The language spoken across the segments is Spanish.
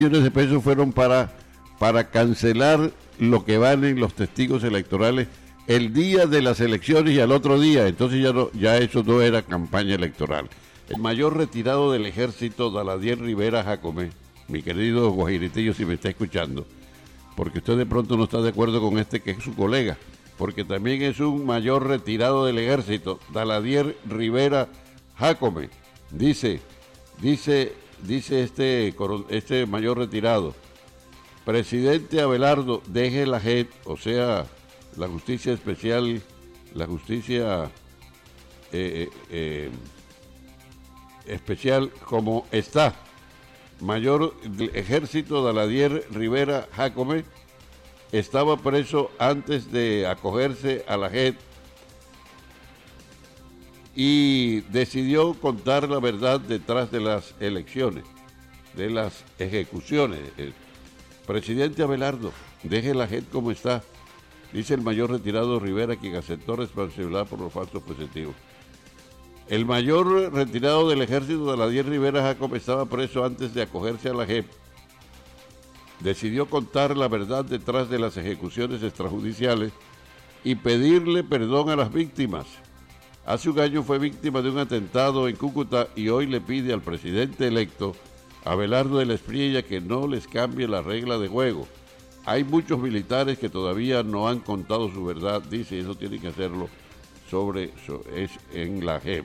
millones de pesos fueron para cancelar lo que valen los testigos electorales el día de las elecciones y al otro día. Entonces ya eso no era campaña electoral. El mayor retirado del ejército, Daladier Rivera Jacome, mi querido Guajiritillo, si me está escuchando, porque usted de pronto no está de acuerdo con este que es su colega, porque también es un mayor retirado del ejército, Daladier Rivera Jacome, dice este mayor retirado: presidente Abelardo, deje la JEP, o sea, la justicia especial, la justicia especial como está. Mayor del ejército Daladier Rivera Jacome estaba preso antes de acogerse a la JEP y decidió contar la verdad detrás de las elecciones, de las ejecuciones. Presidente Abelardo, deje la JEP como está, dice el mayor retirado Rivera, quien aceptó responsabilidad por los falsos positivos. El mayor retirado del ejército, Daladier Rivera Jacome, estaba preso antes de acogerse a la JEP. Decidió contar la verdad detrás de las ejecuciones extrajudiciales y pedirle perdón a las víctimas. Hace un año fue víctima de un atentado en Cúcuta y hoy le pide al presidente electo, Abelardo de la Espriella, que no les cambie la regla de juego. Hay muchos militares que todavía no han contado su verdad, dice, y eso tiene que hacerlo es en la JEP.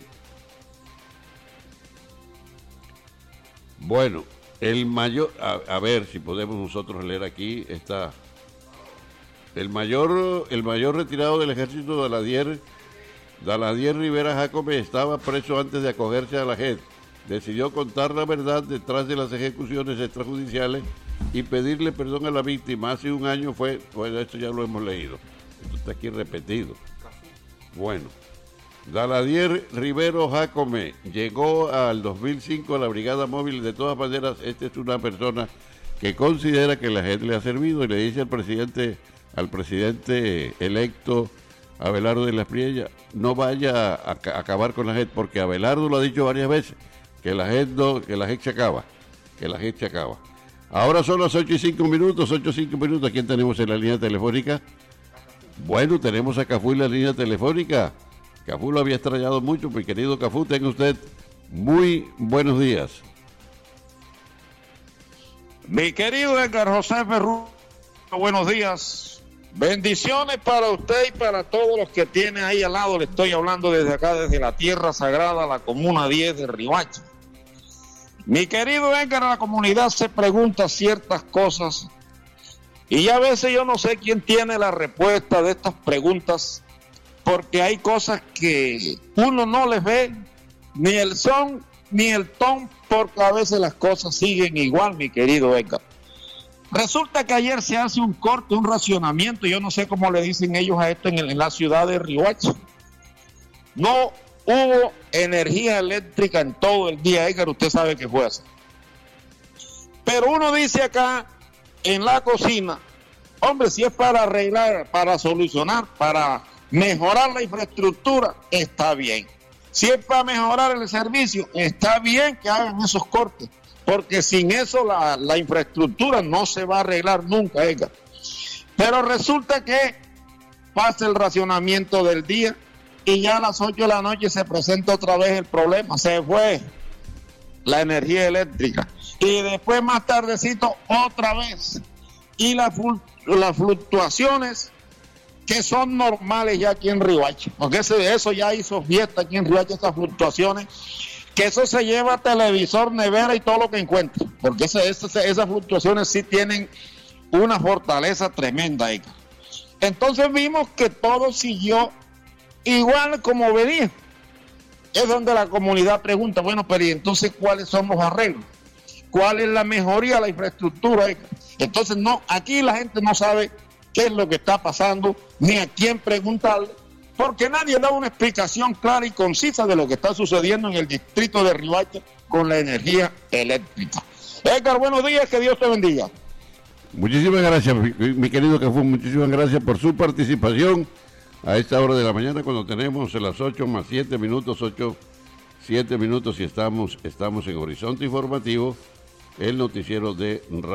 Bueno, el mayor, a ver si podemos nosotros leer aquí, está el mayor retirado del ejército, Daladier Rivera Jacome, estaba preso antes de acogerse a la JEP. Decidió contar la verdad detrás de las ejecuciones extrajudiciales y pedirle perdón a la víctima. Hace un año fue, pues esto ya lo hemos leído, esto está aquí repetido. Bueno, Daladier Rivera Jacome llegó al 2005 a la Brigada Móvil. De todas maneras, esta es una persona que considera que la JEP le ha servido y le dice al presidente electo Abelardo de la Espriella, no vaya a acabar con la JEP, porque Abelardo lo ha dicho varias veces, que la JEP se acaba. Ahora son las 8:05. ¿A quién tenemos en la línea telefónica? Bueno, tenemos a Cafú en la línea telefónica. Cafú lo había extrañado mucho, mi querido Cafú, tenga usted muy buenos días. Mi querido Edgar José Ferrú, buenos días. Bendiciones para usted y para todos los que tiene ahí al lado. Le estoy hablando desde acá, desde la tierra sagrada, la comuna 10 de Riohacha. Mi querido Edgar, la comunidad se pregunta ciertas cosas y a veces yo no sé quién tiene la respuesta de estas preguntas, porque hay cosas que uno no les ve ni el son ni el ton, porque a veces las cosas siguen igual, mi querido Edgar. Resulta que ayer se hace un corte, un racionamiento, yo no sé cómo le dicen ellos a esto en la ciudad de Riohacha. No hubo energía eléctrica en todo el día, Edgar, usted sabe que fue así. Pero uno dice acá en la cocina, hombre, si es para arreglar, para solucionar, para mejorar la infraestructura, está bien. Si es para mejorar el servicio, está bien que hagan esos cortes, porque sin eso la infraestructura no se va a arreglar nunca, Edgar. Pero resulta que pasa el racionamiento del día y ya a las 8 de la noche se presenta otra vez el problema, se fue la energía eléctrica. Y después más tardecito otra vez. Y las fluctuaciones que son normales ya aquí en Riohacha, porque eso ya hizo fiesta aquí en Riohacha, estas fluctuaciones, que eso se lleva televisor, nevera y todo lo que encuentre, porque esas fluctuaciones sí tienen una fortaleza tremenda ahí. Entonces vimos que todo siguió igual como venía. Es donde la comunidad pregunta, bueno, pero ¿y entonces cuáles son los arreglos? ¿Cuál es la mejoría de la infraestructura? Entonces no, aquí la gente no sabe qué es lo que está pasando, ni a quién preguntarle, porque nadie da una explicación clara y concisa de lo que está sucediendo en el distrito de Riohacha con la energía eléctrica. Edgar, buenos días, que Dios te bendiga. Muchísimas gracias, mi querido Cafú, muchísimas gracias por su participación a esta hora de la mañana, cuando tenemos las 8 más 7 minutos, 7 minutos y estamos en Horizonte Informativo el noticiero de